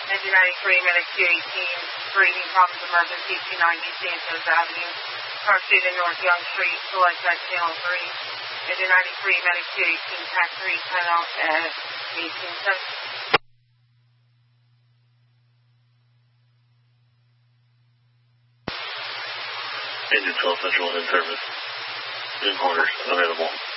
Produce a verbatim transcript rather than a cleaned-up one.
Engine ninety-three, medic two eighteen, breathing problems, emergency, two ninety Santos Avenue. Car student North Young Street, select that channel three. Engine ninety-three, medic two eighteen, tax three, ten out at eighteen seven. Engine twelve Central in service. In quarters available.